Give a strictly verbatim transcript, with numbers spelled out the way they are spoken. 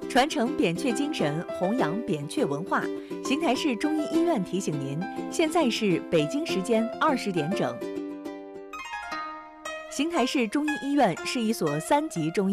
传承扁鹊精神，弘扬扁鹊文化。邢台市中医医院提醒您，现在是北京时间二十点整。邢台市中医医院是一所三级中医